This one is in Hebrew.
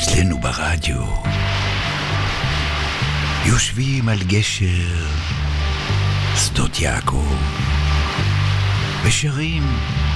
אצלנו ברדיו יושבים על גשר שדות יעקב ושרים